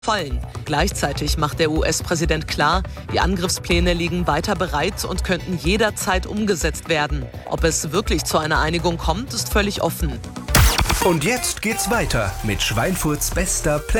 fallen. Gleichzeitig macht der US-Präsident klar, die Angriffspläne liegen weiter bereit und könnten jederzeit umgesetzt werden. Ob es wirklich zu einer Einigung kommt, ist völlig offen. Und jetzt geht's weiter mit Schweinfurts bester